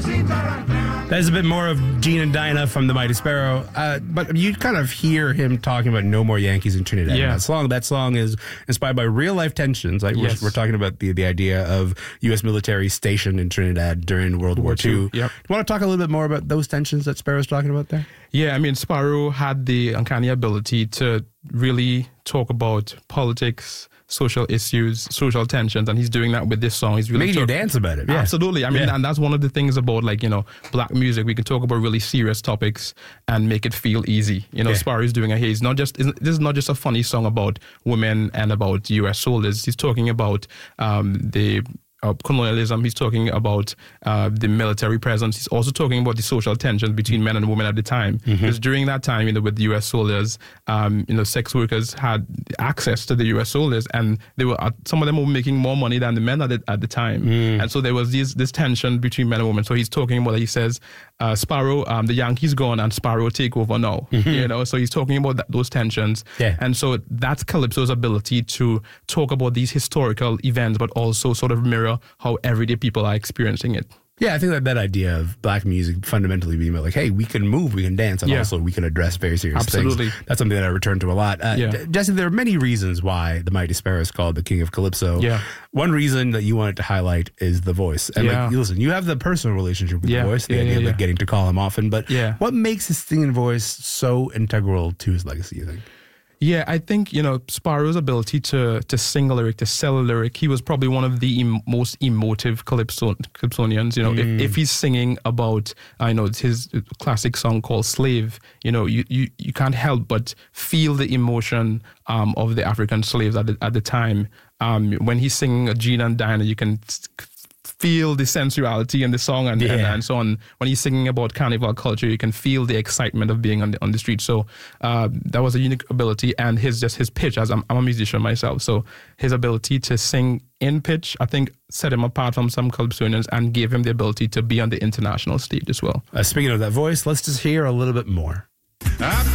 There's a bit more of Gene and Dinah from the Mighty Sparrow, but you kind of hear him talking about no more Yankees in Trinidad. Yeah. That song is inspired by real life tensions. Like Yes. we're talking about the idea of U.S. military stationed in Trinidad during World War II. Yep. You want to talk a little bit more about those tensions that Sparrow's talking about there? Yeah, I mean, Sparrow had the uncanny ability to really talk about politics, social issues, social tensions, and he's doing that with this song. He's really Made you dance about it. Yeah. Absolutely. I mean, Yeah. and that's one of the things about, like, black music. We can talk about really serious topics and make it feel easy. Yeah. Sparrow's doing it here. This is not just a funny song about women and about U.S. soldiers. He's talking about the colonialism. He's talking about the military presence. He's also talking about the social tensions between men and women at the time. Because during that time, with the U.S. soldiers, sex workers had access to the U.S. soldiers, and they were some of them were making more money than the men at the time. And so there was this tension between men and women. So he's talking about, he says, Sparrow, the Yankees gone and Sparrow take over now. So he's talking about those tensions. Yeah. And so that's Calypso's ability to talk about these historical events, but also sort of mirror how everyday people are experiencing it. Yeah, I think that idea of black music fundamentally being about, like, hey, we can move, we can dance, and also we can address very serious Absolutely. things. That's something that I return to a lot. Jesse, there are many reasons why the Mighty Sparrow is called the King of Calypso. Yeah. One reason that you wanted to highlight is the voice. And listen, you have the personal relationship with the voice, the idea of like, getting to call him often. But what makes his singing voice so integral to his legacy, you think? Yeah, I think, Sparrow's ability to sing a lyric, to sell a lyric, he was probably one of the most emotive Calypsonians. If he's singing about, his classic song called Slave, you can't help but feel the emotion of the African slaves at the time. When he's singing Gene and Dinah, you can feel the sensuality in the song and so on. When he's singing about carnival culture, you can feel the excitement of being on the street. So that was a unique ability, and his pitch, as I'm a musician myself, so his ability to sing in pitch, I think, set him apart from some Calypsonians and gave him the ability to be on the international stage as well. Speaking of that voice, let's just hear a little bit more.